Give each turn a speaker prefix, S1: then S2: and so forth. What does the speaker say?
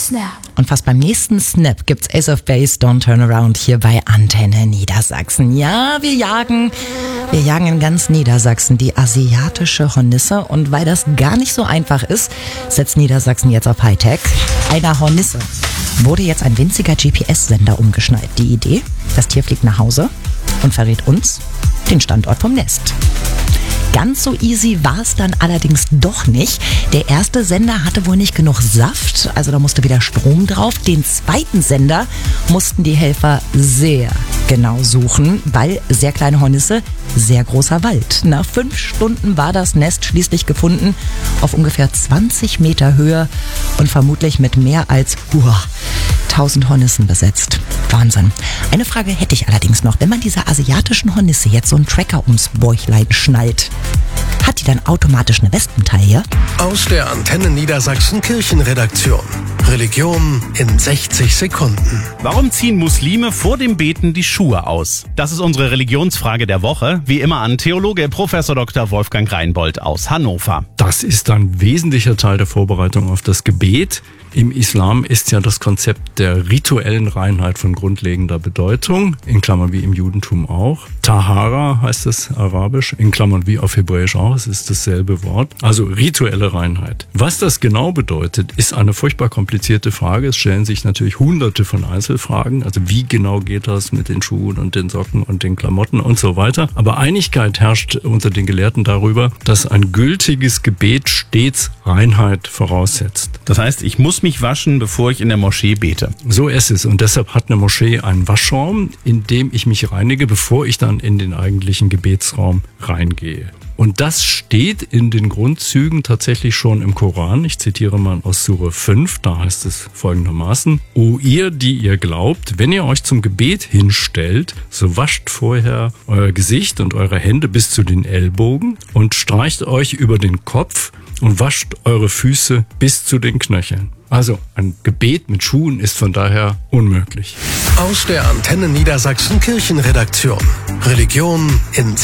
S1: Snap.
S2: Und fast beim nächsten Snap gibt's Ace of Base, Don't Turn Around hier bei Antenne Niedersachsen. Ja, wir jagen in ganz Niedersachsen die asiatische Hornisse. Und weil das gar nicht so einfach ist, setzt Niedersachsen jetzt auf Hightech. Einer Hornisse wurde jetzt ein winziger GPS-Sender umgeschnallt. Die Idee, das Tier fliegt nach Hause und verrät uns den Standort vom Nest. Ganz so easy war es dann allerdings doch nicht. Der erste Sender hatte wohl nicht genug Saft, also da musste wieder Strom drauf. Den zweiten Sender mussten die Helfer sehr genau suchen, weil sehr kleine Hornisse, sehr großer Wald. Nach 5 Stunden war das Nest schließlich gefunden, auf ungefähr 20 Meter Höhe und vermutlich mit mehr als 1000 Hornissen besetzt. Wahnsinn. Eine Frage hätte ich allerdings noch. Wenn man dieser asiatischen Hornisse jetzt so einen Tracker ums Bäuchlein schnallt, hat die dann automatisch eine Wespentaille?
S3: Aus der Antenne Niedersachsen Kirchenredaktion. Religion in 60 Sekunden.
S4: Warum ziehen Muslime vor dem Beten die Schuhe aus? Das ist unsere Religionsfrage der Woche. Wie immer an Theologe Prof. Dr. Wolfgang Reinbold aus Hannover.
S5: Das ist ein wesentlicher Teil der Vorbereitung auf das Gebet. Im Islam ist ja das Konzept der rituellen Reinheit von grundlegender Bedeutung, in Klammern wie im Judentum auch. Tahara heißt es arabisch, in Klammern wie auf Hebräisch auch, es ist dasselbe Wort. Also rituelle Reinheit. Was das genau bedeutet, ist eine furchtbar komplizierte Frage. Es stellen sich natürlich hunderte von Einzelfragen. Also wie genau geht das mit den Schuhen und den Socken und den Klamotten und so weiter. Aber Einigkeit herrscht unter den Gelehrten darüber, dass ein gültiges Gebet stets Reinheit voraussetzt.
S4: Das heißt, ich muss mich waschen, bevor ich in der Moschee bete.
S5: So ist es. Und deshalb hat eine Moschee einen Waschraum, in dem ich mich reinige, bevor ich dann in den eigentlichen Gebetsraum reingehe. Und das steht in den Grundzügen tatsächlich schon im Koran. Ich zitiere mal aus Sure 5, da heißt es folgendermaßen: O ihr, die ihr glaubt, wenn ihr euch zum Gebet hinstellt, so wascht vorher euer Gesicht und eure Hände bis zu den Ellbogen und streicht euch über den Kopf und wascht eure Füße bis zu den Knöcheln. Also ein Gebet mit Schuhen ist von daher unmöglich.
S3: Aus der Antenne Niedersachsen Kirchenredaktion. Religion in